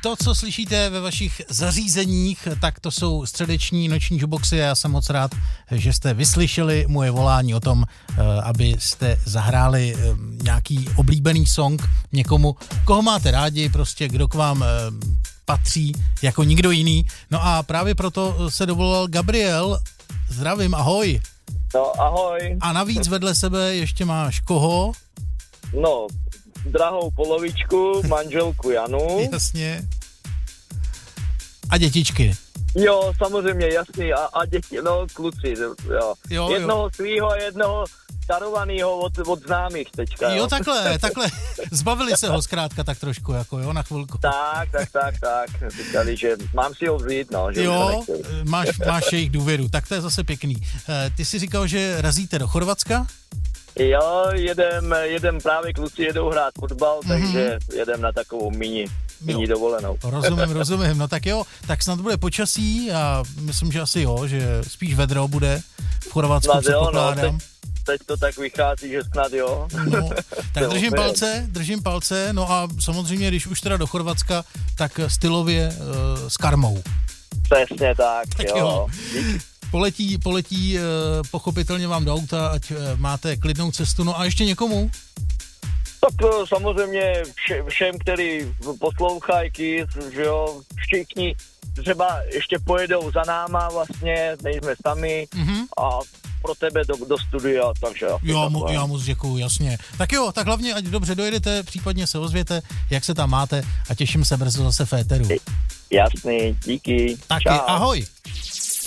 To, co slyšíte ve vašich zařízeních, tak to jsou středeční noční juboxy. Já jsem moc rád, že jste vyslyšeli moje volání o tom, abyste zahráli nějaký oblíbený song někomu, koho máte rádi, prostě kdo k vám patří jako nikdo jiný. No a právě proto se dovolal Gabriel. Zdravím, ahoj. No, ahoj. A navíc vedle sebe ještě máš koho? No, drahou polovičku, manželku Janu. Jasně. A dětičky. Jo, samozřejmě, jasný. A děti, no, kluci, jo. Jednoho svýho a jednoho darovanýho od známých teďka. Jo, takhle. Zbavili se ho zkrátka tak trošku, jako jo, na chvilku. Tak. Říkali, že mám si ho vzít, no. Že jo, máš jejich důvěru, tak to je zase pěkný. Ty jsi říkal, že razíte do Chorvatska? Jo, jedem právě kluci jedou hrát fotbal, takže jedem na takovou mini dovolenou. Rozumím, no tak jo, tak snad bude počasí a myslím, že asi jo, že spíš vedro bude v Chorvatsku, předpokládám. No, teď to tak vychází, že snad jo. No, tak držím palce, no a samozřejmě, když už teda do Chorvatska, tak stylově s karmou. Přesně tak jo. Poletí pochopitelně vám do auta, ať máte klidnou cestu, no a ještě někomu? Tak samozřejmě všem, který poslouchají Kiss, že jo, všichni třeba ještě pojedou za náma vlastně, nejsme sami a pro tebe do studia, takže já moc děkuju, jasně. Tak jo, tak hlavně, ať dobře dojedete, případně se ozvěte, jak se tam máte a těším se brzo zase v éteru. Jasný, díky. Taky, čau. Ahoj.